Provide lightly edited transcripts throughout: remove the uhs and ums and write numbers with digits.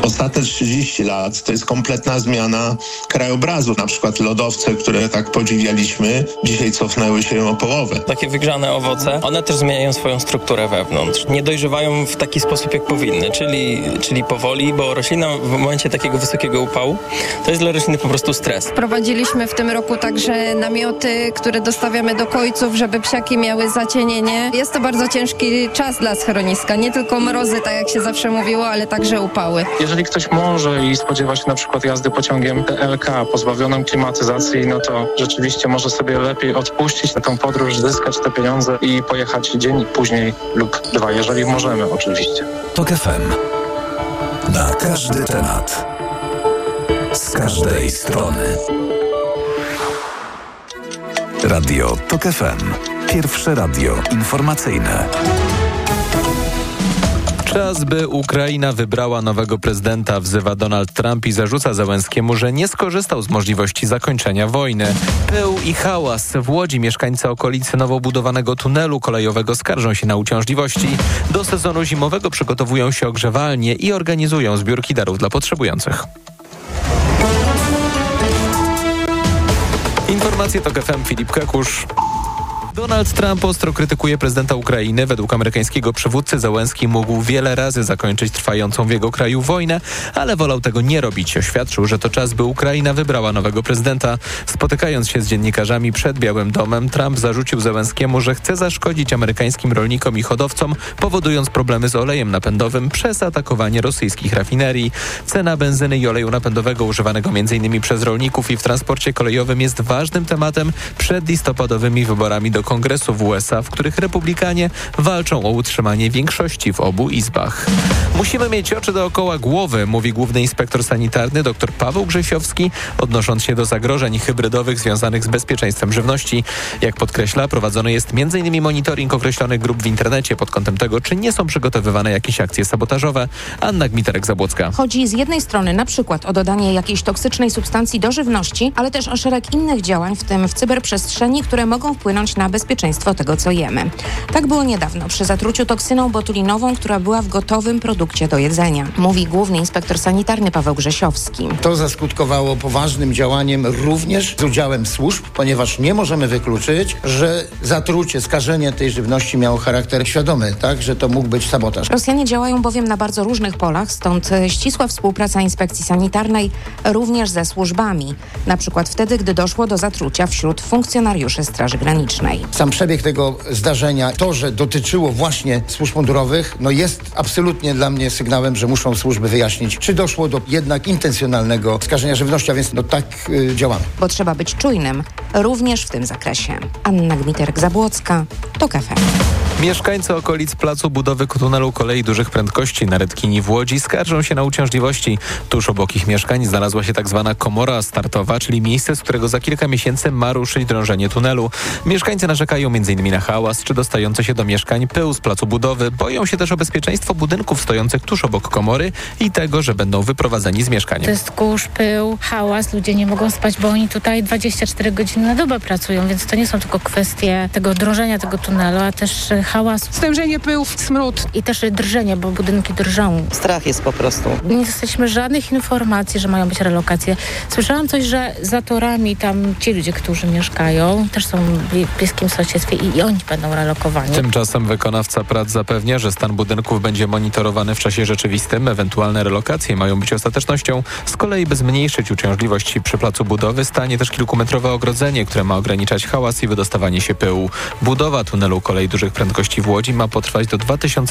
Ostatnie 30 lat to jest kompletna zmiana krajobrazu. Na przykład lodowce, które tak podziwialiśmy, dzisiaj cofnęły się o połowę. Takie wygrzane owoce, one też zmieniają swoją strukturę wewnątrz. Nie dojrzewają w taki sposób, jak powinny, czyli powoli, bo roślina w momencie takiego wysokiego upału to jest dla rośliny po prostu stres. Prowadziliśmy w tym roku także namioty, które dostawiamy do kojców, żeby psiaki miały zacienienie. Jest to bardzo ciężki czas dla schroniska. Nie tylko mrozy, tak jak się zawsze mówiło, ale także upały. Jeżeli ktoś może i spodziewa się na przykład jazdy pociągiem TLK pozbawionym klimatyzacji, no to rzeczywiście może sobie lepiej odpuścić na tą podróż, zyskać te pieniądze i pojechać dzień później lub dwa, jeżeli możemy oczywiście. TOK FM. Na każdy temat. Z każdej strony. Radio TOK FM. Pierwsze radio informacyjne. Czas, by Ukraina wybrała nowego prezydenta, wzywa Donald Trump i zarzuca Zełenskiemu, że nie skorzystał z możliwości zakończenia wojny. Pył i hałas. W Łodzi mieszkańcy okolicy nowo budowanego tunelu kolejowego skarżą się na uciążliwości. Do sezonu zimowego przygotowują się ogrzewalnie i organizują zbiórki darów dla potrzebujących. Informacje TOK FM, Filip Kekusz. Donald Trump ostro krytykuje prezydenta Ukrainy. Według amerykańskiego przywódcy Zełenski mógł wiele razy zakończyć trwającą w jego kraju wojnę, ale wolał tego nie robić. Oświadczył, że to czas, by Ukraina wybrała nowego prezydenta. Spotykając się z dziennikarzami przed Białym Domem, Trump zarzucił Zełenskiemu, że chce zaszkodzić amerykańskim rolnikom i hodowcom, powodując problemy z olejem napędowym przez atakowanie rosyjskich rafinerii. Cena benzyny i oleju napędowego używanego m.in. przez rolników i w transporcie kolejowym jest ważnym tematem przed listopadowymi wyborami do Kongresu w USA, w których republikanie walczą o utrzymanie większości w obu izbach. Musimy mieć oczy dookoła głowy, mówi główny inspektor sanitarny dr Paweł Grzesiowski, odnosząc się do zagrożeń hybrydowych związanych z bezpieczeństwem żywności. Jak podkreśla, prowadzony jest m.in. monitoring określonych grup w internecie pod kątem tego, czy nie są przygotowywane jakieś akcje sabotażowe. Anna Gmiterek-Zabłocka. Chodzi z jednej strony na przykład o dodanie jakiejś toksycznej substancji do żywności, ale też o szereg innych działań, w tym w cyberprzestrzeni, które mogą wpłynąć na bezpieczeństwo tego, co jemy. Tak było niedawno przy zatruciu toksyną botulinową, która była w gotowym produkcie do jedzenia, mówi główny inspektor sanitarny Paweł Grzesiowski. To zaskutkowało poważnym działaniem również z udziałem służb, ponieważ nie możemy wykluczyć, że zatrucie, skażenie tej żywności miało charakter świadomy, tak, że to mógł być sabotaż. Rosjanie działają bowiem na bardzo różnych polach, stąd ścisła współpraca inspekcji sanitarnej również ze służbami, na przykład wtedy, gdy doszło do zatrucia wśród funkcjonariuszy Straży Granicznej. Sam przebieg tego zdarzenia, to, że dotyczyło właśnie służb mundurowych, jest absolutnie dla mnie sygnałem, że muszą służby wyjaśnić, czy doszło do jednak intencjonalnego skażenia żywności, a więc tak działamy. Bo trzeba być czujnym również w tym zakresie. Anna Gmiterek-Zabłocka, TOK FM. Mieszkańcy okolic placu budowy tunelu kolei dużych prędkości na Redkini w Łodzi skarżą się na uciążliwości. Tuż obok ich mieszkań znalazła się tak zwana komora startowa, czyli miejsce, z którego za kilka miesięcy ma ruszyć drążenie tunelu. Mieszkańcy narzekają m.in. na hałas czy dostający się do mieszkań pył z placu budowy. Boją się też o bezpieczeństwo budynków stojących tuż obok komory i tego, że będą wyprowadzeni z mieszkania. To jest kurz, pył, hałas. Ludzie nie mogą spać, bo oni tutaj 24 godziny na dobę pracują, więc to nie są tylko kwestie tego drążenia tego tunelu, a też hałas. Stężenie pyłów, smród. I też drżenie, bo budynki drżą. Strach jest po prostu. Nie dostaliśmy żadnych informacji, że mają być relokacje. Słyszałam coś, że za torami tam ci ludzie, którzy mieszkają, też są w bliskim sąsiedztwie i oni będą relokowani. Tymczasem wykonawca prac zapewnia, że stan budynków będzie monitorowany w czasie rzeczywistym. Ewentualne relokacje mają być ostatecznością. Z kolei, by zmniejszyć uciążliwości przy placu budowy, stanie też kilkumetrowe ogrodzenie, które ma ograniczać hałas i wydostawanie się pyłu. Budowa tunelu kolei dużych prędkości w Łodzi ma potrwać do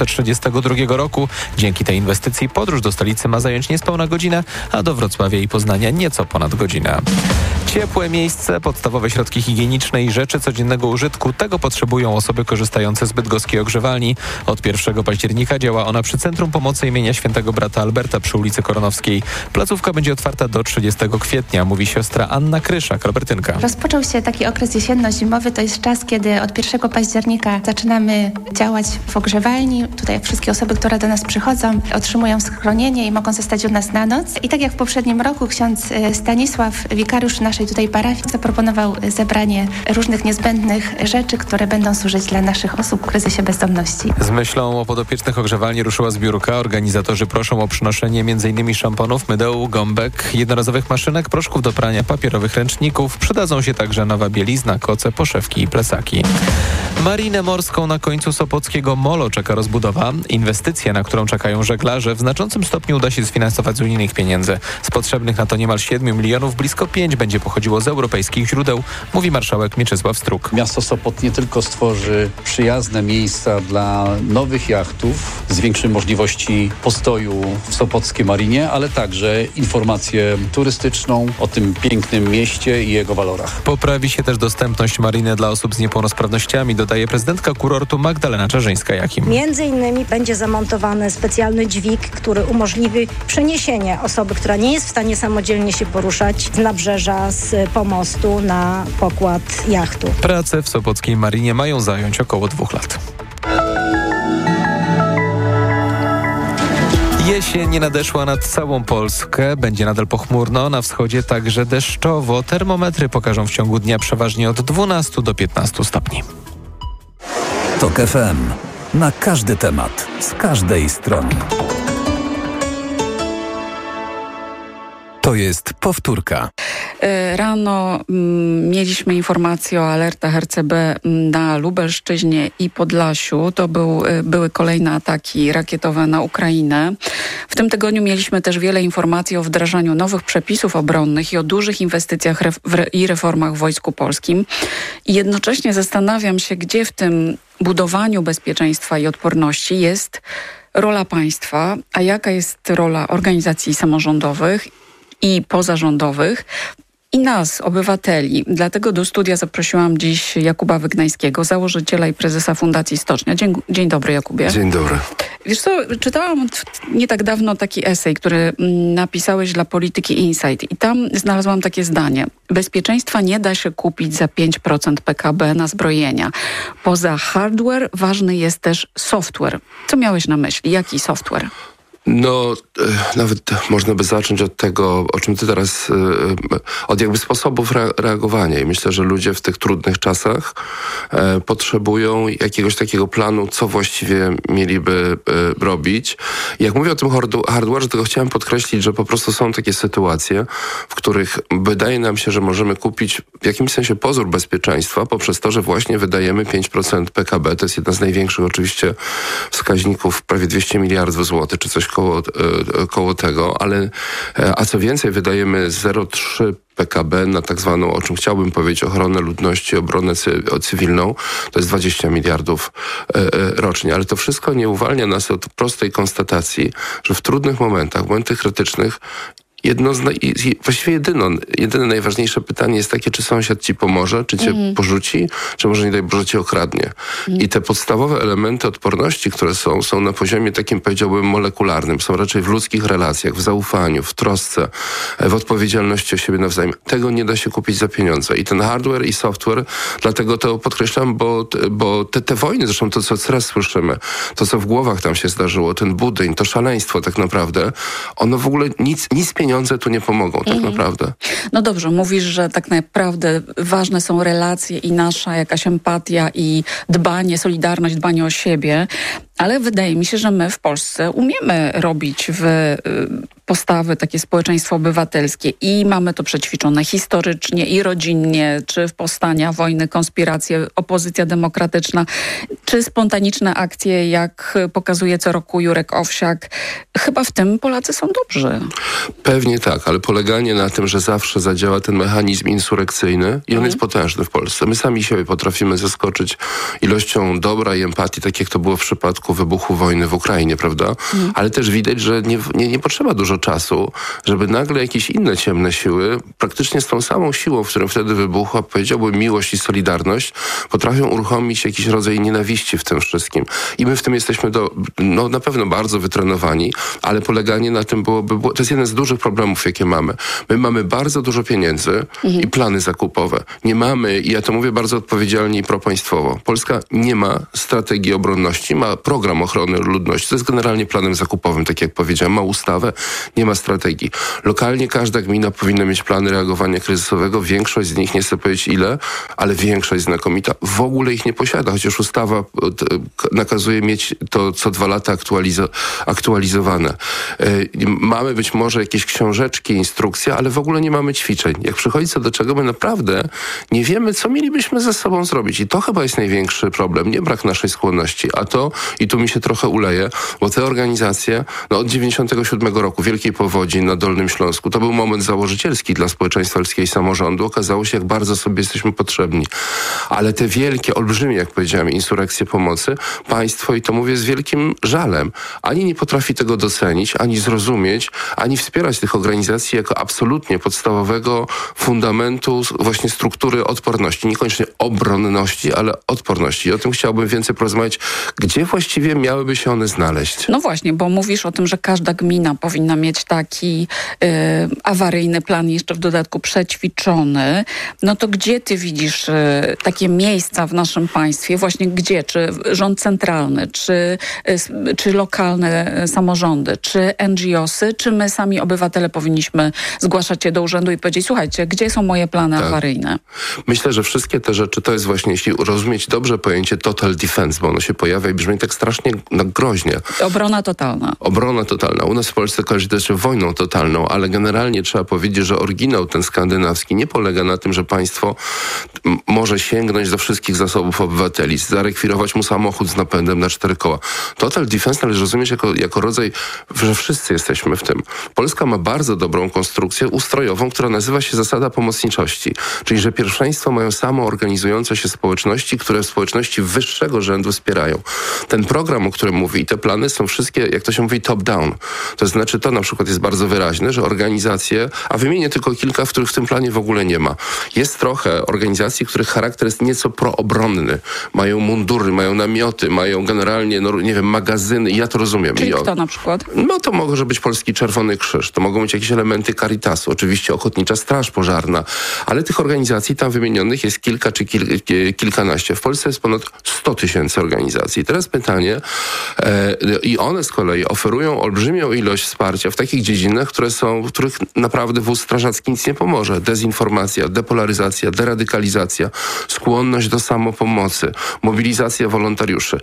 2032 roku. Dzięki tej inwestycji podróż do stolicy ma zająć niespełna godzinę, a do Wrocławia i Poznania nieco ponad godzinę. Ciepłe miejsce, podstawowe środki higieniczne i rzeczy codziennego użytku. Tego potrzebują osoby korzystające z bydgoskiej ogrzewalni. Od 1 października działa ona przy Centrum Pomocy imienia Świętego Brata Alberta przy ulicy Koronowskiej. Placówka będzie otwarta do 30 kwietnia, mówi siostra Anna Kryszak-Robertynka. Rozpoczął się taki okres jesienno-zimowy. To jest czas, kiedy od 1 października zaczynamy działać w ogrzewalni. Tutaj wszystkie osoby, które do nas przychodzą, otrzymują schronienie i mogą zostać u nas na noc. I tak jak w poprzednim roku ksiądz Stanisław, wikariusz naszej naszej tutaj parafii zaproponował zebranie różnych niezbędnych rzeczy, które będą służyć dla naszych osób w kryzysie bezdomności. Z myślą o podopiecznych ogrzewalni ruszyła zbiórka. Organizatorzy proszą o przynoszenie m.in. szamponów, mydeł, gąbek, jednorazowych maszynek, proszków do prania, papierowych ręczników. Przydadzą się także nowa bielizna, koce, poszewki i plecaki. Marinę morską na końcu Sopockiego Molo czeka rozbudowa. Inwestycja, na którą czekają żeglarze, w znaczącym stopniu uda się sfinansować z unijnych pieniędzy. Z potrzebnych na to niemal 7 milionów blisko 5 będzie pochodziło z europejskich źródeł, mówi marszałek Mieczysław Struk. Miasto Sopot nie tylko stworzy przyjazne miejsca dla nowych jachtów, zwiększy możliwości postoju w Sopockiej Marinie, ale także informację turystyczną o tym pięknym mieście i jego walorach. Poprawi się też dostępność mariny dla osób z niepełnosprawnościami, dodaje prezydentka kurortu Magdalena Czerzyńska-Jakim. Między innymi będzie zamontowany specjalny dźwig, który umożliwi przeniesienie osoby, która nie jest w stanie samodzielnie się poruszać z nabrzeża, z pomostu na pokład jachtu. Prace w Sopockiej Marinie mają zająć około 2 lat. Jesień nie nadeszła nad całą Polskę. Będzie nadal pochmurno, na wschodzie także deszczowo. Termometry pokażą w ciągu dnia przeważnie od 12 do 15 stopni. TOK FM. Na każdy temat, z każdej strony. To jest powtórka. Rano mieliśmy informację o alertach RCB na Lubelszczyźnie i Podlasiu. To były kolejne ataki rakietowe na Ukrainę. W tym tygodniu mieliśmy też wiele informacji o wdrażaniu nowych przepisów obronnych i o dużych inwestycjach i reformach w Wojsku Polskim. I jednocześnie zastanawiam się, gdzie w tym budowaniu bezpieczeństwa i odporności jest rola państwa, a jaka jest rola organizacji samorządowych i pozarządowych i nas, obywateli. Dlatego do studia zaprosiłam dziś Jakuba Wygnańskiego, założyciela i prezesa Fundacji Stocznia. Dzień dobry, Jakubie. Dzień dobry. Wiesz co, czytałam nie tak dawno taki esej, który napisałeś dla Polityki Insight i tam znalazłam takie zdanie. Bezpieczeństwa nie da się kupić za 5% PKB na zbrojenia. Poza hardware ważny jest też software. Co miałeś na myśli? Jaki software? No, nawet można by zacząć od tego, o czym ty teraz, od jakby sposobów reagowania. I myślę, że ludzie w tych trudnych czasach potrzebują jakiegoś takiego planu, co właściwie mieliby robić. I jak mówię o tym hardware'ze, to chciałem podkreślić, że po prostu są takie sytuacje, w których wydaje nam się, że możemy kupić w jakimś sensie pozór bezpieczeństwa poprzez to, że właśnie wydajemy 5% PKB. To jest jedna z największych oczywiście wskaźników, prawie 200 miliardów złotych, czy coś koło tego, ale a co więcej, wydajemy 0,3 PKB na tak zwaną, o czym chciałbym powiedzieć, ochronę ludności, obronę cywilną. To jest 20 miliardów rocznie. Ale to wszystko nie uwalnia nas od prostej konstatacji, że w trudnych momentach, momentach krytycznych, właściwie jedyne najważniejsze pytanie jest takie, czy sąsiad ci pomoże, czy cię porzuci, czy może nie daj Boże cię okradnie. I te podstawowe elementy odporności, które są na poziomie takim, powiedziałbym, molekularnym, są raczej w ludzkich relacjach, w zaufaniu, w trosce, w odpowiedzialności o siebie nawzajem. Tego nie da się kupić za pieniądze. I ten hardware i software, dlatego to podkreślam, bo te wojny, zresztą to, co teraz słyszymy, to, co w głowach tam się zdarzyło, ten budyń, to szaleństwo tak naprawdę, ono w ogóle nic pieniądze tu nie pomogą tak naprawdę. No dobrze, mówisz, że tak naprawdę ważne są relacje i nasza jakaś empatia i solidarność, dbanie o siebie, ale wydaje mi się, że my w Polsce umiemy robić w postawy takie społeczeństwo obywatelskie i mamy to przećwiczone historycznie i rodzinnie, czy w powstania, wojny, konspiracje, opozycja demokratyczna, czy spontaniczne akcje, jak pokazuje co roku Jurek Owsiak. Chyba w tym Polacy są dobrzy. Pewnie tak, ale poleganie na tym, że zawsze zadziała ten mechanizm insurekcyjny i on jest potężny w Polsce. My sami siebie potrafimy zaskoczyć ilością dobra i empatii, tak jak to było w przypadku wybuchu wojny w Ukrainie, prawda? Ale też widać, że nie potrzeba dużo czasu, żeby nagle jakieś inne ciemne siły, praktycznie z tą samą siłą, w którą wtedy wybuchła, powiedziałbym, miłość i solidarność, potrafią uruchomić jakiś rodzaj nienawiści w tym wszystkim. I my w tym jesteśmy na pewno bardzo wytrenowani, ale poleganie na tym to jest jeden z dużych problemów, jakie mamy. My mamy bardzo dużo pieniędzy i plany zakupowe. Nie mamy, i ja to mówię bardzo odpowiedzialnie i propaństwowo, Polska nie ma strategii obronności, ma program ochrony ludności, to jest generalnie planem zakupowym, tak jak powiedziałem, ma ustawę, nie ma strategii. Lokalnie każda gmina powinna mieć plany reagowania kryzysowego. Większość z nich, nie chcę powiedzieć ile, ale większość znakomita w ogóle ich nie posiada, chociaż ustawa nakazuje mieć to co 2 lata aktualizowane. Mamy być może jakieś książeczki, instrukcje, ale w ogóle nie mamy ćwiczeń. Jak przychodzi co do czego, my naprawdę nie wiemy, co mielibyśmy ze sobą zrobić. I to chyba jest największy problem. Nie brak naszej skłonności, a to, i tu mi się trochę uleje, bo te organizacje, od 97 roku, Wielkiej Powodzi na Dolnym Śląsku, to był moment założycielski dla społeczeństwa polskiego i samorządu. Okazało się, jak bardzo sobie jesteśmy potrzebni. Ale te wielkie, olbrzymie, jak powiedziałem, insurekcje pomocy, państwo, i to mówię z wielkim żalem, ani nie potrafi tego docenić, ani zrozumieć, ani wspierać tych organizacji jako absolutnie podstawowego fundamentu właśnie struktury odporności. Niekoniecznie obronności, ale odporności. I o tym chciałbym więcej porozmawiać. Gdzie właściwie miałyby się one znaleźć? No właśnie, bo mówisz o tym, że każda gmina powinna mieć taki awaryjny plan, jeszcze w dodatku przećwiczony. No to gdzie ty widzisz takie miejsca w naszym państwie? Właśnie gdzie? Czy rząd centralny, czy lokalne samorządy, czy NGO-sy, czy my sami obywatele powinniśmy zgłaszać się do urzędu i powiedzieć, słuchajcie, gdzie są moje plany awaryjne? Myślę, że wszystkie te rzeczy to jest właśnie, jeśli rozumieć dobrze pojęcie total defense, bo ono się pojawia i brzmi tak strasznie groźnie. Obrona totalna. Obrona totalna. U nas w Polsce kojarzy też wojną totalną, ale generalnie trzeba powiedzieć, że oryginał ten skandynawski nie polega na tym, że państwo może sięgnąć do wszystkich zasobów obywateli, zarekwirować mu samochód z napędem na 4 koła. Total defense należy rozumieć jako rodzaj, że wszyscy jesteśmy w tym. Polska ma bardzo dobrą konstrukcję ustrojową, która nazywa się zasada pomocniczości. Czyli, że pierwszeństwo mają samoorganizujące się społeczności, które społeczności wyższego rzędu wspierają. Ten program, o którym mówi, i te plany są wszystkie, jak to się mówi, top-down. To znaczy, to na przykład jest bardzo wyraźne, że organizacje, a wymienię tylko kilka, w których w tym planie w ogóle nie ma. Jest trochę organizacji, których charakter jest nieco proobronny. Mają mundury, mają namioty, mają generalnie, magazyny. Ja to rozumiem. Czyli kto na przykład? No to może być Polski Czerwony Krzyż. To mogą być jakieś elementy Caritasu. Oczywiście Ochotnicza Straż Pożarna. Ale tych organizacji tam wymienionych jest kilka czy kilkanaście. W Polsce jest ponad 100 000 organizacji. Teraz pytanie, i one z kolei oferują olbrzymią ilość wsparcia w takich dziedzinach, w których naprawdę wóz strażacki nic nie pomoże. Dezinformacja, depolaryzacja, deradykalizacja, skłonność do samopomocy, mobilizacja wolontariuszy.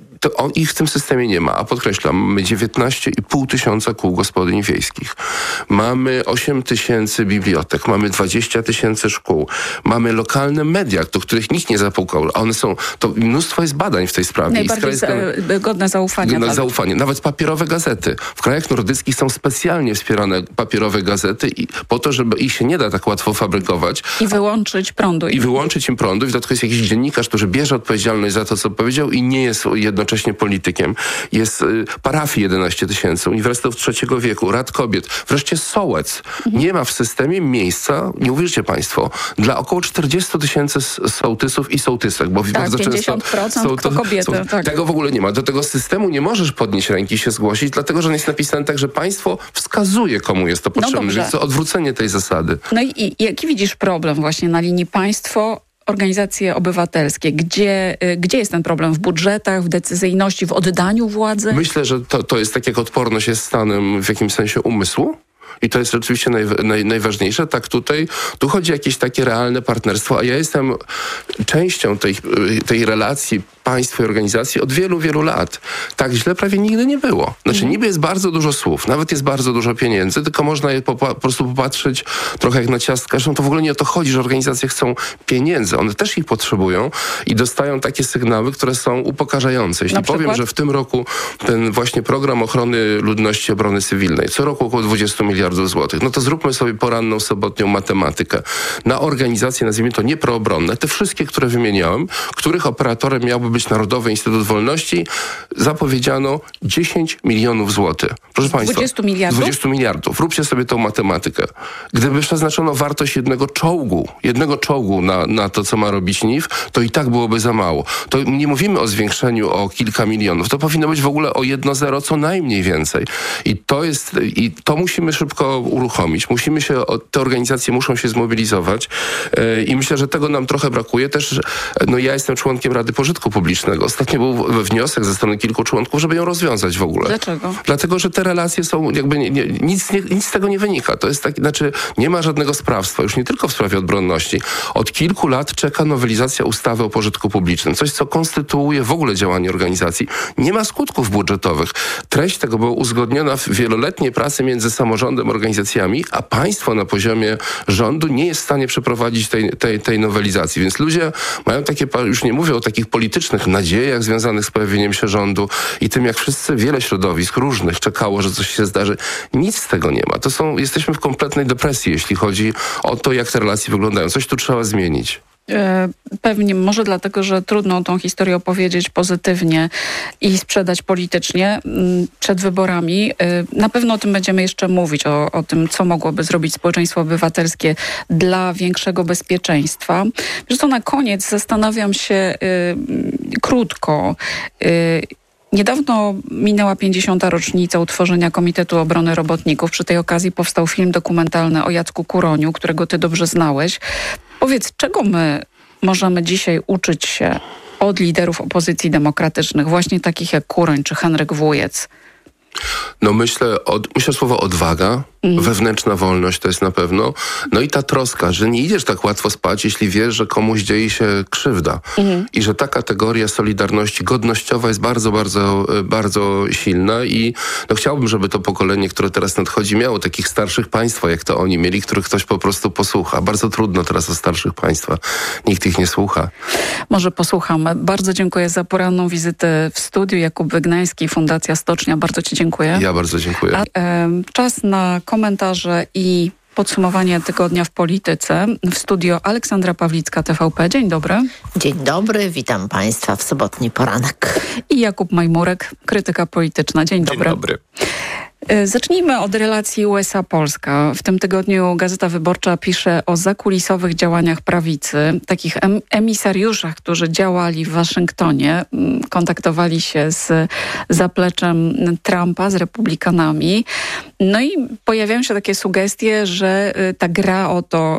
Ich w tym systemie nie ma, a podkreślam, mamy 19,5 tysiąca kół gospodyń wiejskich. Mamy 8 000 bibliotek, mamy 20 000 szkół, mamy lokalne media, do których nikt nie zapukał, a one są, to mnóstwo jest badań w tej sprawie. Najbardziej godne zaufania. Zaufanie. Nawet papierowe gazety. W krajach nordyckich są specjalnie wspierane papierowe gazety po to, żeby ich się nie da tak łatwo fabrykować. I wyłączyć prądu. I wyłączyć im prądu. I w dodatku jest jakiś dziennikarz, który bierze odpowiedzialność za to, co powiedział i nie jest jednocześnie politykiem. Jest parafii 11 000, uniwersytetów trzeciego wieku, rad kobiet, wreszcie sołec. Nie ma w systemie miejsca, nie uwierzycie państwo, dla około 40 000 sołtysów i sołtysek, bo bardzo 50% często to kobiety. Tak. Tego w ogóle nie ma. Do tego systemu nie możesz podnieść ręki i się zgłosić, dlatego że on jest napisany tak, że państwo wskazuje, komu jest to potrzebne. Więc to odwrócenie tej zasady. No i jaki widzisz problem właśnie na linii państwo, organizacje obywatelskie? Gdzie jest ten problem? W budżetach, w decyzyjności, w oddaniu władzy? Myślę, że to jest tak jak odporność jest stanem w jakimś sensie umysłu. I to jest rzeczywiście najważniejsze. Tak tu chodzi o jakieś takie realne partnerstwo, a ja jestem częścią tej relacji państwa i organizacji od wielu, wielu lat. Tak źle prawie nigdy nie było. Znaczy niby jest bardzo dużo słów, nawet jest bardzo dużo pieniędzy, tylko można je po prostu popatrzeć trochę jak na ciastka. Zresztą to w ogóle nie o to chodzi, że organizacje chcą pieniędzy. One też ich potrzebują i dostają takie sygnały, które są upokarzające. Jeśli powiem, że w tym roku ten właśnie program ochrony ludności, obrony cywilnej, co roku około 20 miliardów złotych, no to zróbmy sobie poranną, sobotnią matematykę. Na organizacje, nazwijmy to nieproobronne, te wszystkie, które wymieniałem, których operatorem miałby być Narodowy Instytut Wolności, zapowiedziano 10 milionów złotych. Proszę państwa. 20 miliardów? 20 miliardów. Róbcie sobie tą matematykę. Gdyby przeznaczono wartość jednego czołgu na to, co ma robić NIW, to i tak byłoby za mało. To nie mówimy o zwiększeniu o kilka milionów. To powinno być w ogóle o 1-0 co najmniej więcej. I to musimy szybko uruchomić. Te organizacje muszą się zmobilizować i myślę, że tego nam trochę brakuje. Też ja jestem członkiem Rady Pożytku Publicznego. Ostatnio był wniosek ze strony kilku członków, żeby ją rozwiązać w ogóle. Dlaczego? Dlatego, że te relacje są nic z tego nie wynika. To jest nie ma żadnego sprawstwa, już nie tylko w sprawie odbronności. Od kilku lat czeka nowelizacja ustawy o pożytku publicznym. Coś, co konstytuuje w ogóle działanie organizacji. Nie ma skutków budżetowych. Treść tego była uzgodniona w wieloletniej pracy między samorządem, organizacjami, a państwo na poziomie rządu nie jest w stanie przeprowadzić tej nowelizacji. Więc ludzie mają takie, już nie mówię o takich politycznych nadziejach związanych z pojawieniem się rządu i tym, jak wiele środowisk różnych czekało, że coś się zdarzy. Nic z tego nie ma. Jesteśmy w kompletnej depresji, jeśli chodzi o to, jak te relacje wyglądają. Coś tu trzeba zmienić. Pewnie, może dlatego, że trudno tą historię opowiedzieć pozytywnie i sprzedać politycznie przed wyborami. Na pewno o tym będziemy jeszcze mówić, o tym, co mogłoby zrobić społeczeństwo obywatelskie dla większego bezpieczeństwa. Wiesz co, na koniec zastanawiam się krótko. Niedawno minęła 50. rocznica utworzenia Komitetu Obrony Robotników. Przy tej okazji powstał film dokumentalny o Jacku Kuroniu, którego ty dobrze znałeś. Powiedz, czego my możemy dzisiaj uczyć się od liderów opozycji demokratycznych, właśnie takich jak Kuroń czy Henryk Wujec? Myślę słowo odwaga, wewnętrzna wolność to jest na pewno. No i ta troska, że nie idziesz tak łatwo spać, jeśli wiesz, że komuś dzieje się krzywda. I że ta kategoria solidarności godnościowa jest bardzo, bardzo, bardzo silna i chciałbym, żeby to pokolenie, które teraz nadchodzi, miało takich starszych państwa, jak to oni mieli, których ktoś po prostu posłucha. Bardzo trudno teraz o starszych państwa. Nikt ich nie słucha. Może posłuchamy. Bardzo dziękuję za poranną wizytę w studiu. Jakub Wygnański, Fundacja Stocznia. Bardzo ci dziękuję. Ja bardzo dziękuję. Czas na komentarze i podsumowanie tygodnia w polityce. W studio Aleksandra Pawlicka, TVP. Dzień dobry. Dzień dobry, witam Państwa w sobotni poranek. I Jakub Majmurek, krytyka polityczna. Dzień dobry. Dzień dobry. Zacznijmy od relacji USA-Polska. W tym tygodniu Gazeta Wyborcza pisze o zakulisowych działaniach prawicy, takich emisariuszach, którzy działali w Waszyngtonie, kontaktowali się z zapleczem Trumpa, z republikanami. No i pojawiają się takie sugestie, że ta gra o to,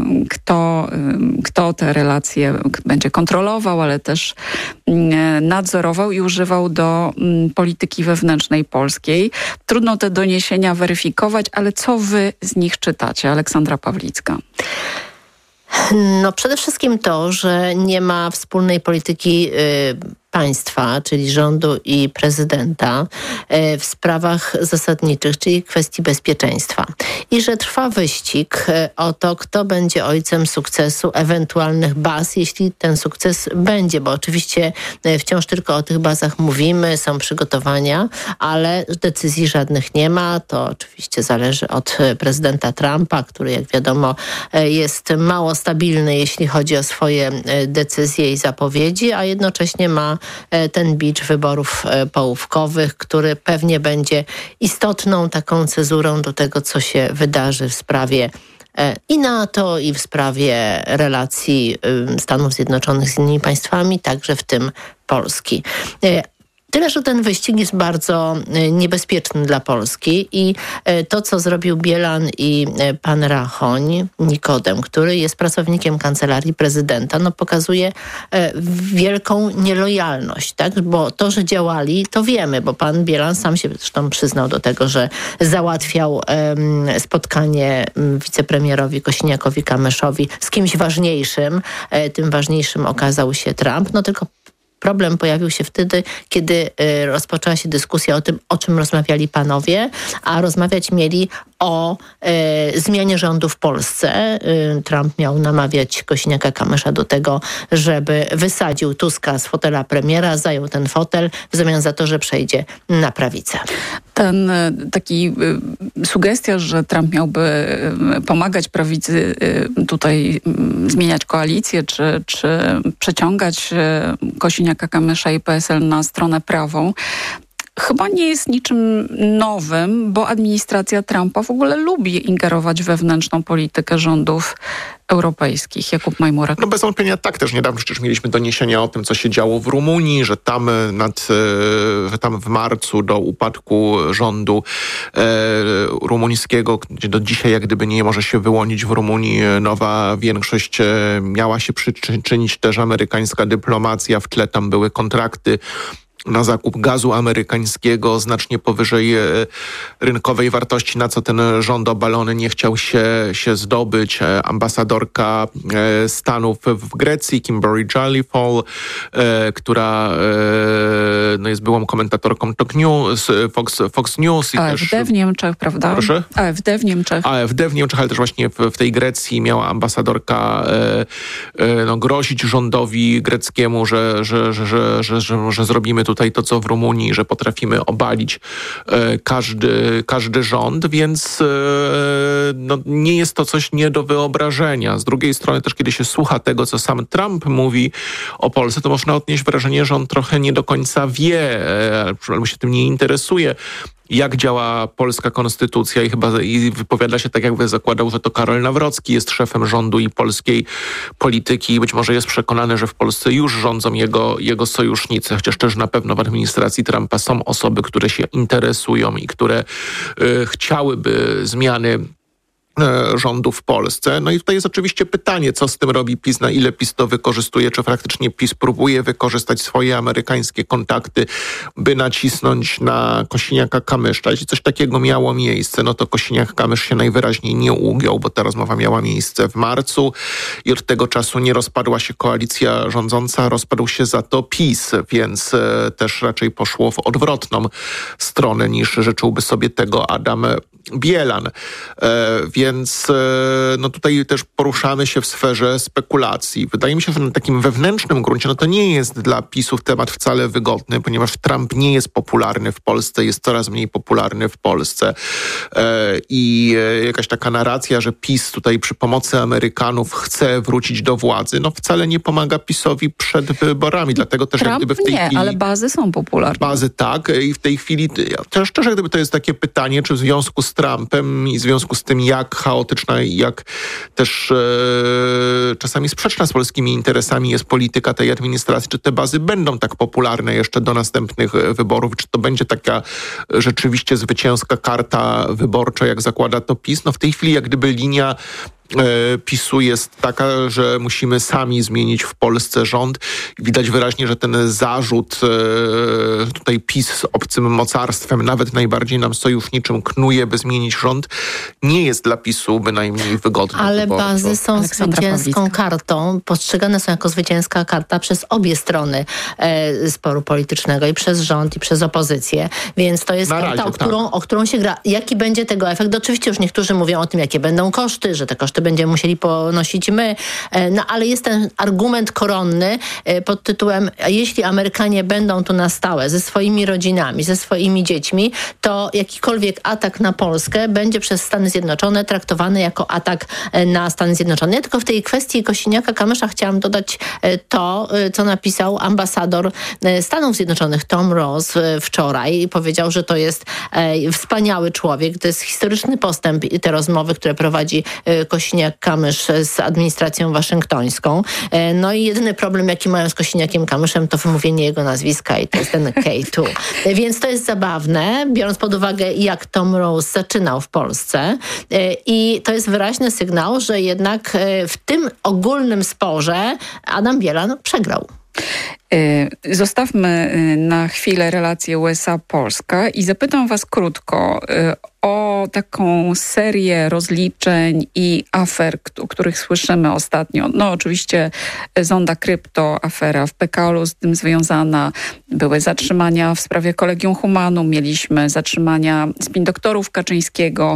kto te relacje będzie kontrolował, ale też nadzorował i używał do polityki wewnętrznej polskiej. Trudno te doniesienia weryfikować, ale co wy z nich czytacie? Aleksandra Pawlicka. Przede wszystkim to, że nie ma wspólnej polityki państwa, czyli rządu i prezydenta w sprawach zasadniczych, czyli kwestii bezpieczeństwa. I że trwa wyścig o to, kto będzie ojcem sukcesu ewentualnych baz, jeśli ten sukces będzie, bo oczywiście wciąż tylko o tych bazach mówimy, są przygotowania, ale decyzji żadnych nie ma. To oczywiście zależy od prezydenta Trumpa, który, jak wiadomo, jest mało stabilny, jeśli chodzi o swoje decyzje i zapowiedzi, a jednocześnie ma ten bicz wyborów połówkowych, który pewnie będzie istotną taką cezurą do tego, co się wydarzy w sprawie i NATO, i w sprawie relacji Stanów Zjednoczonych z innymi państwami, także w tym Polski. Tyle, że ten wyścig jest bardzo niebezpieczny dla Polski i to, co zrobił Bielan i pan Rachoń, Nikodem, który jest pracownikiem Kancelarii Prezydenta, pokazuje wielką nielojalność, tak? Bo to, że działali, to wiemy, bo pan Bielan sam się zresztą przyznał do tego, że załatwiał spotkanie wicepremierowi Kosiniakowi-Kamyszowi z kimś ważniejszym. Tym ważniejszym okazał się Trump. Tylko problem pojawił się wtedy, kiedy rozpoczęła się dyskusja o tym, o czym rozmawiali panowie, a rozmawiać mieli o zmianie rządu w Polsce. Trump miał namawiać Kosiniaka-Kamysza do tego, żeby wysadził Tuska z fotela premiera, zajął ten fotel w zamian za to, że przejdzie na prawicę. Sugestia, że Trump miałby pomagać prawicy tutaj zmieniać koalicję, czy przeciągać Kosiniaka-Kamysza i PSL na stronę prawą, chyba nie jest niczym nowym, bo administracja Trumpa w ogóle lubi ingerować w wewnętrzną politykę rządów europejskich. Jakub Majmurek. No bez wątpienia tak. Też niedawno przecież mieliśmy doniesienia o tym, co się działo w Rumunii, że tam w marcu do upadku rządu rumuńskiego, gdzie do dzisiaj jak gdyby nie może się wyłonić w Rumunii nowa większość, miała się przyczynić też amerykańska dyplomacja. W tle tam były kontrakty na zakup gazu amerykańskiego znacznie powyżej rynkowej wartości, na co ten rząd obalony nie chciał się zdobyć. Ambasadorka Stanów w Grecji, Kimberly Joliffe, która jest byłą komentatorką Talk News, Fox News. AfD w Niemczech, prawda? Proszę? AfD w Niemczech. AfD w Niemczech, ale też właśnie w tej Grecji miała ambasadorka grozić rządowi greckiemu, że zrobimy tutaj to, co w Rumunii, że potrafimy obalić każdy rząd, więc nie jest to coś nie do wyobrażenia. Z drugiej strony też, kiedy się słucha tego, co sam Trump mówi o Polsce, to można odnieść wrażenie, że on trochę nie do końca wie, albo się tym nie interesuje, jak działa polska konstytucja i wypowiada się tak, jakby zakładał, że to Karol Nawrocki jest szefem rządu i polskiej polityki i być może jest przekonany, że w Polsce już rządzą jego sojusznicy, chociaż też na pewno w administracji Trumpa są osoby, które się interesują i które chciałyby zmiany rządu w Polsce. No i tutaj jest oczywiście pytanie, co z tym robi PiS, na ile PiS to wykorzystuje, czy faktycznie PiS próbuje wykorzystać swoje amerykańskie kontakty, by nacisnąć na Kosiniaka-Kamysza. Jeśli coś takiego miało miejsce, no to Kosiniak-Kamysz się najwyraźniej nie ugiął, bo ta rozmowa miała miejsce w marcu i od tego czasu nie rozpadła się koalicja rządząca, rozpadł się za to PiS, więc też raczej poszło w odwrotną stronę niż życzyłby sobie tego Adam Bielan. Więc tutaj też poruszamy się w sferze spekulacji. Wydaje mi się, że na takim wewnętrznym gruncie to nie jest dla PiS-ów temat wcale wygodny, ponieważ Trump nie jest popularny w Polsce, jest coraz mniej popularny w Polsce. I jakaś taka narracja, że PiS tutaj przy pomocy Amerykanów chce wrócić do władzy, wcale nie pomaga PiS-owi przed wyborami. Dlatego też Trump jak gdyby w tej chwili... ale bazy są popularne. Bazy tak. I w tej chwili też jak gdyby to jest takie pytanie, czy w związku z Trumpem i w związku z tym, jak chaotyczna i jak też czasami sprzeczna z polskimi interesami jest polityka tej administracji, czy te bazy będą tak popularne jeszcze do następnych wyborów, czy to będzie taka rzeczywiście zwycięska karta wyborcza, jak zakłada to PiS. W tej chwili jak gdyby linia PiS-u jest taka, że musimy sami zmienić w Polsce rząd. Widać wyraźnie, że ten zarzut tutaj PiS z obcym mocarstwem, nawet najbardziej nam sojuszniczym, knuje, by zmienić rząd, nie jest dla PiS-u bynajmniej wygodny. Ale bazy są zwycięską kartą, postrzegane są jako zwycięska karta przez obie strony sporu politycznego, i przez rząd, i przez opozycję. Więc to jest karta, o którą się gra. Jaki będzie tego efekt? Oczywiście już niektórzy mówią o tym, jakie będą koszty, że te koszty będziemy musieli ponosić my. Ale jest ten argument koronny pod tytułem: jeśli Amerykanie będą tu na stałe ze swoimi rodzinami, ze swoimi dziećmi, to jakikolwiek atak na Polskę będzie przez Stany Zjednoczone traktowany jako atak na Stany Zjednoczone. Ja tylko w tej kwestii Kosiniaka-Kamysza chciałam dodać to, co napisał ambasador Stanów Zjednoczonych Tom Ross wczoraj. Powiedział, że to jest wspaniały człowiek, to jest historyczny postęp, te rozmowy, które prowadzi Kosiniak-Kamysz z administracją waszyngtońską. No i jedyny problem, jaki mają z Kosiniakiem-Kamyszem, to wymówienie jego nazwiska, i to jest ten K2. Więc to jest zabawne, biorąc pod uwagę, jak Tom Ross zaczynał w Polsce. I to jest wyraźny sygnał, że jednak w tym ogólnym sporze Adam Bielan przegrał. Zostawmy na chwilę relację USA-Polska i zapytam was krótko o taką serię rozliczeń i afer, o których słyszymy ostatnio. No oczywiście Zonda Krypto, afera w PKO-u z tym związana. Były zatrzymania w sprawie Collegium Humanum, mieliśmy zatrzymania spin-doktorów Kaczyńskiego.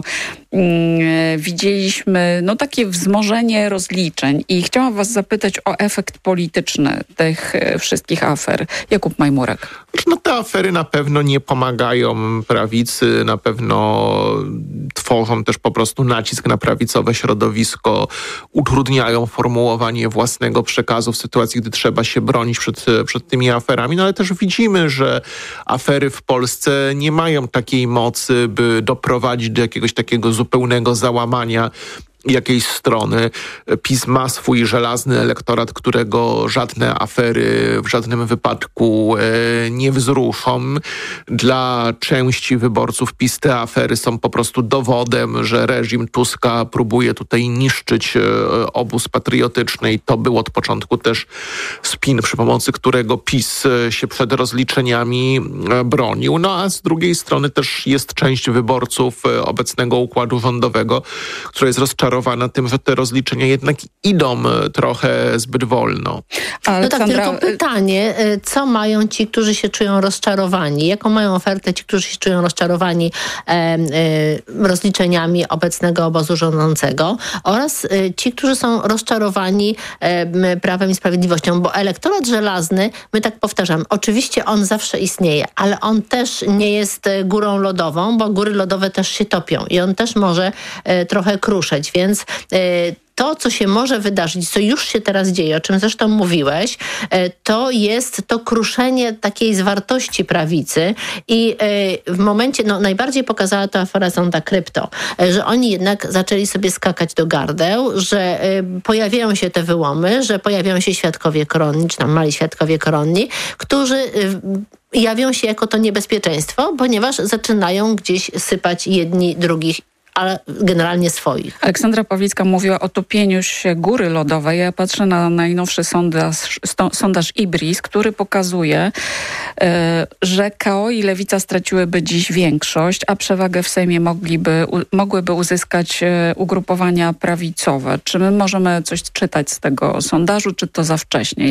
Widzieliśmy takie wzmożenie rozliczeń i chciałam was zapytać o efekt polityczny tych wszystkich afer. Jakub Majmurek. Te afery na pewno nie pomagają prawicy, na pewno tworzą też po prostu nacisk na prawicowe środowisko, utrudniają formułowanie własnego przekazu w sytuacji, gdy trzeba się bronić przed tymi aferami. No ale też widzimy, że afery w Polsce nie mają takiej mocy, by doprowadzić do jakiegoś takiego zupełnego załamania jakiejś strony. PiS ma swój żelazny elektorat, którego żadne afery w żadnym wypadku nie wzruszą. Dla części wyborców PiS te afery są po prostu dowodem, że reżim Tuska próbuje tutaj niszczyć obóz patriotyczny i to był od początku też spin, przy pomocy którego PiS się przed rozliczeniami bronił. No a z drugiej strony też jest część wyborców obecnego układu rządowego, która jest rozczarowana tym, że te rozliczenia jednak idą trochę zbyt wolno. No tak, tylko pytanie, co mają ci, którzy się czują rozczarowani? Jaką mają ofertę ci, którzy się czują rozczarowani rozliczeniami obecnego obozu rządzącego oraz ci, którzy są rozczarowani Prawem i Sprawiedliwością? Bo elektorat żelazny, my tak powtarzam, oczywiście on zawsze istnieje, ale on też nie jest górą lodową, bo góry lodowe też się topią i on też może trochę kruszeć, więc to, co się może wydarzyć, co już się teraz dzieje, o czym zresztą mówiłeś, to jest to kruszenie takiej zwartości prawicy i w momencie, najbardziej pokazała to afera Zonda Krypto, że oni jednak zaczęli sobie skakać do gardeł, że pojawiają się te wyłomy, że pojawiają się świadkowie koronni, czy tam mali świadkowie koronni, którzy jawią się jako to niebezpieczeństwo, ponieważ zaczynają gdzieś sypać jedni drugich, ale generalnie swoich. Aleksandra Pawlicka mówiła o topieniu się góry lodowej. Ja patrzę na najnowszy sondaż IBRIS, który pokazuje, że KO i Lewica straciłyby dziś większość, a przewagę w Sejmie mogłyby uzyskać ugrupowania prawicowe. Czy my możemy coś czytać z tego sondażu, czy to za wcześnie?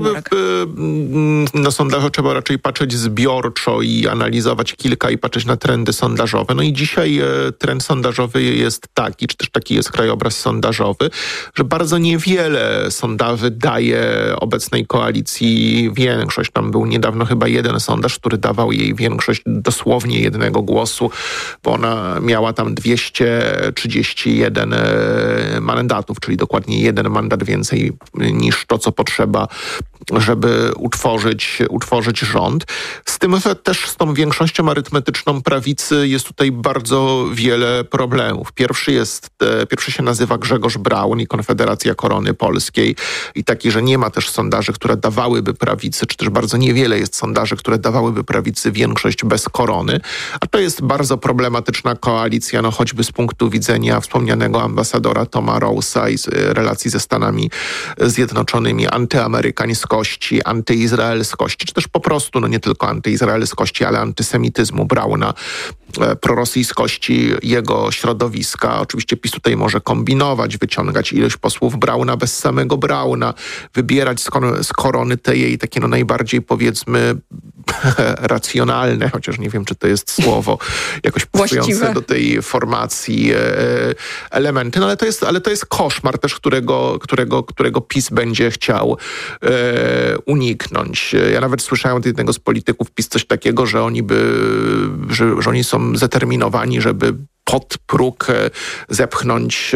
Na sondaże trzeba raczej patrzeć zbiorczo i analizować kilka i patrzeć na trendy sondażowe. No i dzisiaj trend sondażowy jest taki, czy też taki jest krajobraz sondażowy, że bardzo niewiele sondaży daje obecnej koalicji większość. Tam był niedawno chyba jeden sondaż, który dawał jej większość dosłownie jednego głosu, bo ona miała tam 231 mandatów, czyli dokładnie jeden mandat więcej niż to, co potrzeba, żeby utworzyć rząd. Z tym, że też z tą większością arytmetyczną prawicy jest tutaj bardzo wiele problemów. Pierwszy się nazywa Grzegorz Braun i Konfederacja Korony Polskiej i taki, że nie ma też sondaży, które dawałyby prawicy, czy też bardzo niewiele jest sondaży, które dawałyby prawicy większość bez korony, a to jest bardzo problematyczna koalicja, choćby z punktu widzenia wspomnianego ambasadora Toma Rose'a i relacji ze Stanami Zjednoczonymi, antyamerykańskości, antyizraelskości, czy też po prostu, nie tylko antyizraelskości, ale antysemityzmu Brauna, prorosyjskości jego środowiska. Oczywiście PiS tutaj może kombinować, wyciągać ilość posłów Brauna bez samego Brauna, wybierać z korony te jej takie najbardziej, powiedzmy, racjonalne, chociaż nie wiem, czy to jest słowo jakoś pasujące do tej formacji elementy, ale to jest koszmar też, którego PiS będzie chciał uniknąć. Ja nawet słyszałem od jednego z polityków PiS coś takiego, że oni są zdeterminowani, żeby pod próg zepchnąć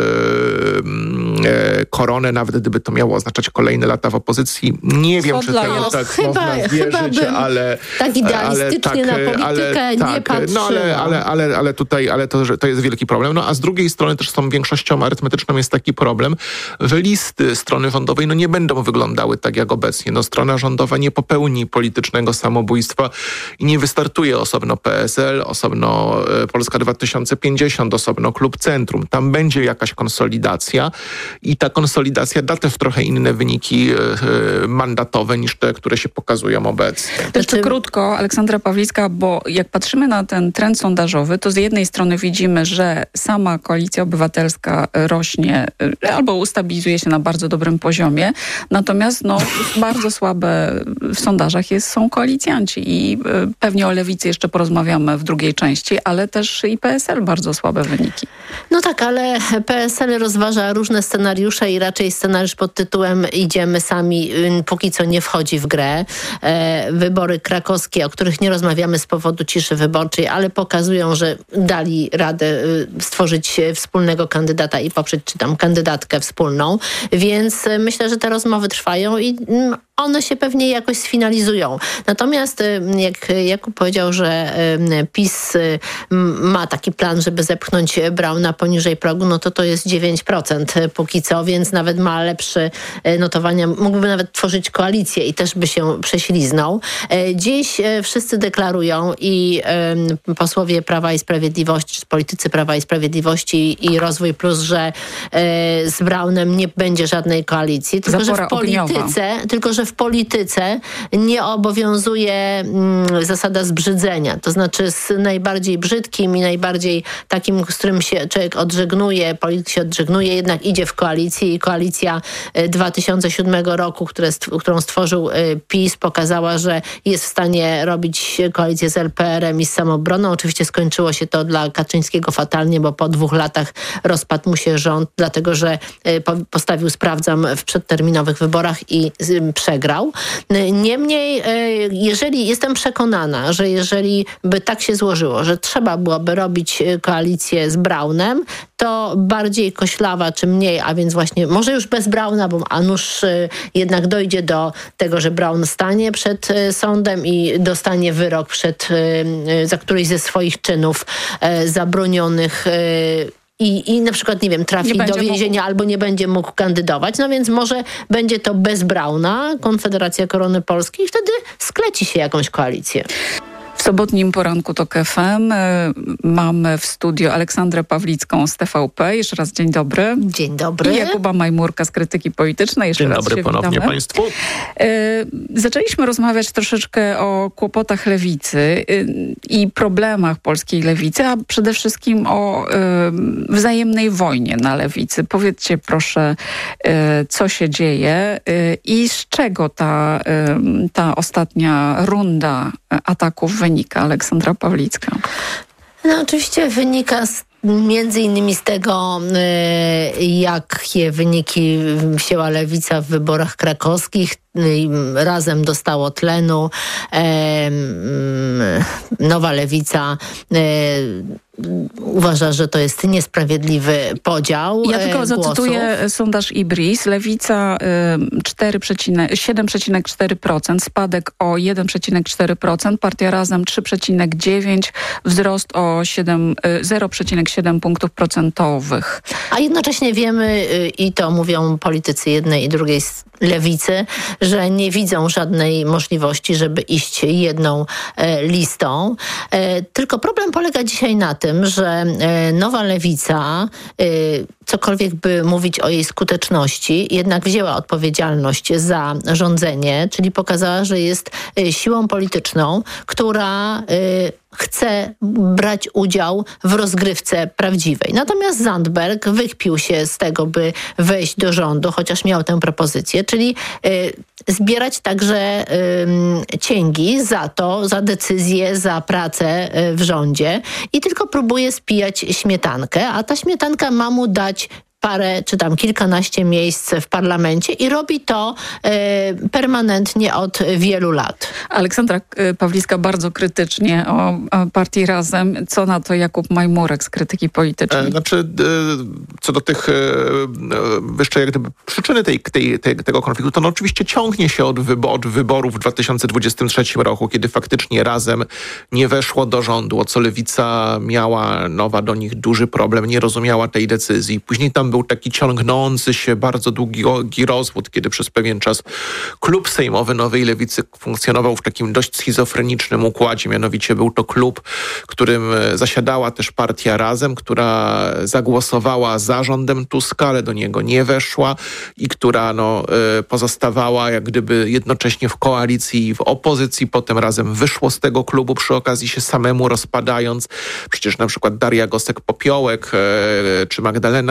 koronę, nawet gdyby to miało oznaczać kolejne lata w opozycji. Nie wiem, czy temu tak można wierzyć, ale tak idealistycznie na politykę nie patrzyłam. Ale to jest wielki problem. A z drugiej strony też z tą większością arytmetyczną jest taki problem, że listy strony rządowej nie będą wyglądały tak jak obecnie. Strona rządowa nie popełni politycznego samobójstwa i nie wystartuje osobno PSL, osobno Polska 2050, osobno Klub Centrum. Tam będzie jakaś konsolidacja i ta konsolidacja da też trochę inne wyniki mandatowe niż te, które się pokazują obecnie. Jeszcze krótko, Aleksandra Pawlicka, bo jak patrzymy na ten trend sondażowy, to z jednej strony widzimy, że sama Koalicja Obywatelska rośnie albo ustabilizuje się na bardzo dobrym poziomie, natomiast bardzo słabe w sondażach są koalicjanci i pewnie o Lewicy jeszcze porozmawiamy w drugiej części, ale też i PSL PSL bardzo słabe wyniki. No tak, ale PSL rozważa różne scenariusze i raczej scenariusz pod tytułem idziemy sami, póki co nie wchodzi w grę. Wybory krakowskie, o których nie rozmawiamy z powodu ciszy wyborczej, ale pokazują, że dali radę stworzyć wspólnego kandydata i poprzeć czy tam kandydatkę wspólną, więc myślę, że te rozmowy trwają i one się pewnie jakoś sfinalizują. Natomiast jak Jakub powiedział, że PiS ma taki plan, żeby zepchnąć Brauna poniżej progu, no to jest 9% póki co, więc nawet ma lepsze notowania. Mógłby nawet tworzyć koalicję i też by się prześliznął. Dziś wszyscy deklarują i posłowie Prawa i Sprawiedliwości, politycy Prawa i Sprawiedliwości i Rozwój Plus, że z Braunem nie będzie żadnej koalicji, tylko że w polityce nie obowiązuje zasada zbrzydzenia. To znaczy z najbardziej brzydkim i najbardziej takim, z którym się człowiek odżegnuje, polityk się odżegnuje, jednak idzie w koalicję i koalicja 2007 roku, którą stworzył PiS, pokazała, że jest w stanie robić koalicję z LPR-em i z Samobroną. Oczywiście skończyło się to dla Kaczyńskiego fatalnie, bo po 2 latach rozpadł mu się rząd, dlatego że postawił sprawdzam w przedterminowych wyborach i przegrał. Niemniej, jestem przekonana, że jeżeli by tak się złożyło, że trzeba byłoby robić koalicję z Braunem, to bardziej koślawa czy mniej, a więc właśnie może już bez Brauna, bo a nuż jednak dojdzie do tego, że Braun stanie przed sądem i dostanie wyrok za któryś ze swoich czynów zabronionych i na przykład, nie wiem, trafi do więzienia albo nie będzie mógł kandydować, no więc może będzie to bez Brauna, Konfederacja Korony Polskiej i wtedy skleci się jakąś koalicję. W sobotnim poranku TOK FM mamy w studio Aleksandrę Pawlicką z TVP. Jeszcze raz dzień dobry. Dzień dobry. I Jakuba Majmurka z Krytyki Politycznej. Jeszcze dzień raz dobry ponownie witamy. Państwu. Zaczęliśmy rozmawiać troszeczkę o kłopotach lewicy i problemach polskiej lewicy, a przede wszystkim o wzajemnej wojnie na lewicy. Powiedzcie proszę, co się dzieje i z czego ta ostatnia runda ataków wynika. Aleksandra Pawlicka. No oczywiście wynika między innymi z tego, jakie wyniki wzięła lewica w wyborach krakowskich. Razem dostało tlenu. Nowa lewica uważa, że to jest niesprawiedliwy podział Ja tylko zacytuję sondaż IBRIS. Lewica 7,4%, spadek o 1,4%, Partia Razem 3,9%, wzrost o 0,7 punktów procentowych. A jednocześnie wiemy, i to mówią politycy jednej i drugiej lewicy, że nie widzą żadnej możliwości, żeby iść jedną listą. Tylko problem polega dzisiaj na tym, że nowa lewica, cokolwiek by mówić o jej skuteczności, jednak wzięła odpowiedzialność za rządzenie, czyli pokazała, że jest siłą polityczną, która chce brać udział w rozgrywce prawdziwej. Natomiast Zandberg wykpił się z tego, by wejść do rządu, chociaż miał tę propozycję, czyli zbierać także cięgi za decyzje, za pracę w rządzie i tylko próbuje spijać śmietankę, a ta śmietanka ma mu dać parę czy tam kilkanaście miejsc w parlamencie i robi to permanentnie od wielu lat. Aleksandra Pawlicka bardzo krytycznie o partii Razem. Co na to Jakub Majmurek z Krytyki Politycznej? Co do tych jeszcze jak gdyby przyczyny tego konfliktu, to oczywiście ciągnie się od wyborów w 2023 roku, kiedy faktycznie Razem nie weszło do rządu, o co Lewica miała nowa do nich duży problem, nie rozumiała tej decyzji. Później tam był taki ciągnący się bardzo długi rozwód, kiedy przez pewien czas klub sejmowy Nowej Lewicy funkcjonował w takim dość schizofrenicznym układzie. Mianowicie był to klub, którym zasiadała też partia Razem, która zagłosowała za rządem Tuska, ale do niego nie weszła i która pozostawała jak gdyby jednocześnie w koalicji i w opozycji. Potem Razem wyszło z tego klubu, przy okazji się samemu rozpadając. Przecież na przykład Daria Gosek-Popiołek czy Magdalena Biejat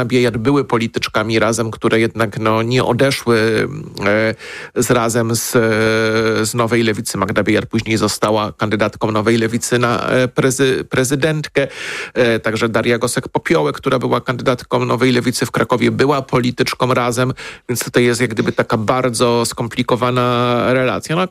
były polityczkami Razem, które jednak nie odeszły z Razem z Nowej Lewicy. Magda Biejat później została kandydatką Nowej Lewicy na prezydentkę. Także Daria Gosek-Popiołek, która była kandydatką Nowej Lewicy w Krakowie, była polityczką Razem, więc tutaj jest jak gdyby taka bardzo skomplikowana relacja. No a